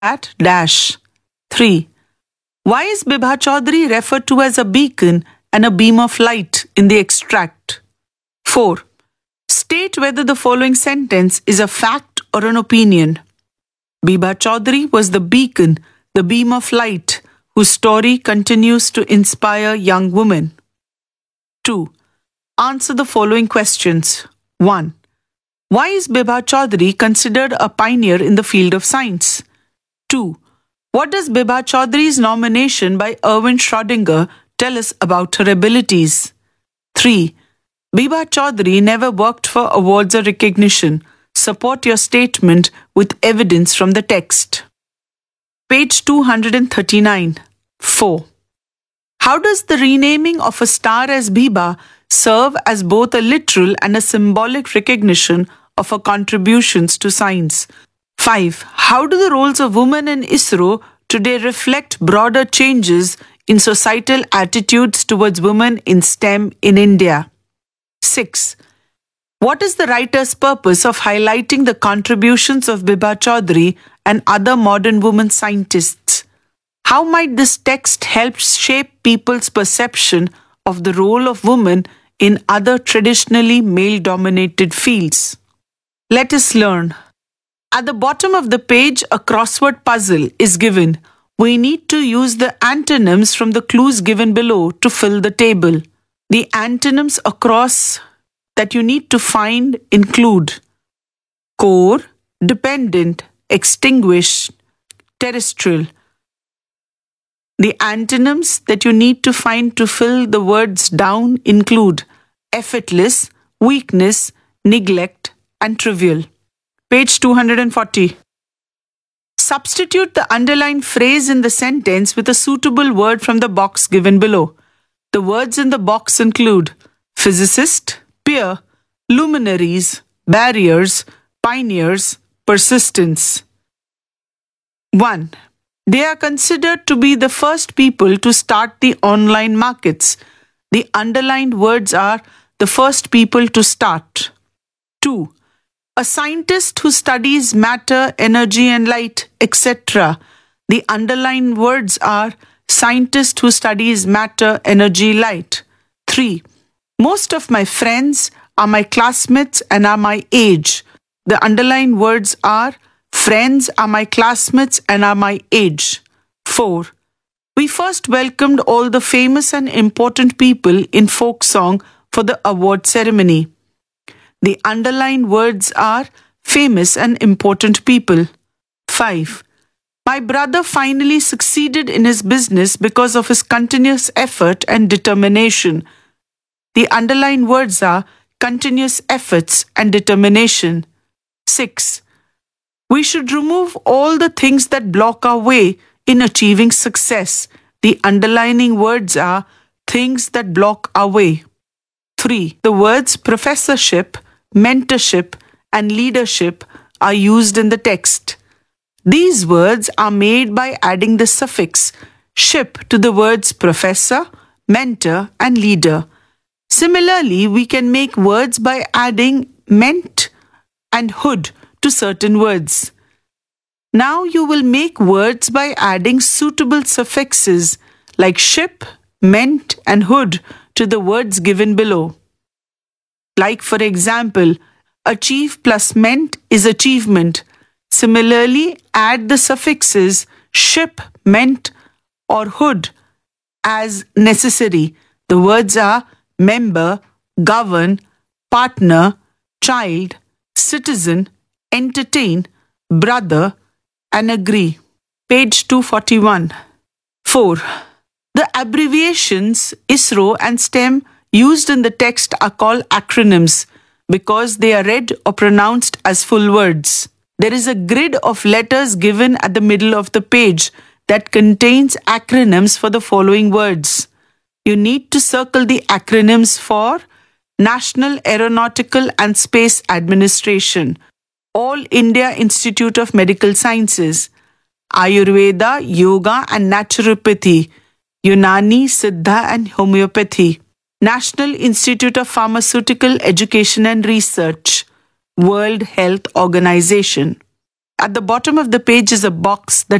at dash. 3. Why is Bibha Chaudhary referred to as a beacon and a beam of light in the extract? 4. State whether the following sentence is a fact or an opinion. Bibha Chaudhary was the beacon, the beam of light, whose story continues to inspire young women. 2. Answer the following questions. 1. Why is Bibha Chaudhary considered a pioneer in the field of science? 2. What does Bibha Chaudhary's nomination by Erwin Schrödinger tell us about her abilities? 3. Bibha Chaudhary never worked for awards or recognition. Support your statement with evidence from the text. Page 239. 4. How does the renaming of a star as Bibha serve as both a literal and a symbolic recognition of her contributions to science? 5. How do the roles of women in ISRO today reflect broader changes in societal attitudes towards women in STEM in India? 6. What is the writer's purpose of highlighting the contributions of Bibha Chaudhary and other modern women scientists? How might this text help shape people's perception of the role of women in other traditionally male-dominated fields? Let us learn. At the bottom of the page, a crossword puzzle is given. We need to use the antonyms from the clues given below to fill the table. The antonyms across that you need to find include core, dependent, extinguished, terrestrial. The antonyms that you need to find to fill the words down include effortless, weakness, neglect, and trivial. Page 240. Substitute the underlined phrase in the sentence with a suitable word from the box given below. The words in the box include physicist, peer, luminaries, barriers, pioneers, persistence. 1. They are considered to be the first people to start the online markets. The underlined words are the first people to start. 2. A scientist who studies matter, energy and light, etc. The underlined words are scientist who studies matter, energy, light. 3. Most of my friends are my classmates and are my age. The underlined words are friends are my classmates and are my age. 4. We first welcomed all the famous and important people in folk song for the award ceremony. The underlined words are famous and important people. 5. My brother finally succeeded in his business because of his continuous effort and determination. The underlined words are continuous efforts and determination. 6. We should remove all the things that block our way in achieving success. The underlining words are things that block our way. 3. The words professorship, mentorship, and leadership are used in the text. These words are made by adding the suffix ship to the words professor, mentor, and leader. Similarly, we can make words by adding ment and hood to certain words. Now you will make words by adding suitable suffixes like ship, ment, and hood to the words given below. Like for example, achieve plus ment is achievement. Similarly, add the suffixes ship, ment, or hood as necessary. The words are member, govern, partner, child, citizen, entertain, brother, and agree. Page 241. 4. The abbreviations ISRO and STEM used in the text are called acronyms because they are read or pronounced as full words. There is a grid of letters given at the middle of the page that contains acronyms for the following words. You need to circle the acronyms for National Aeronautical and Space Administration, All India Institute of Medical Sciences, Ayurveda, Yoga and Naturopathy, Unani, Siddha and Homeopathy, National Institute of Pharmaceutical Education and Research, World Health Organization. At the bottom of the page is a box that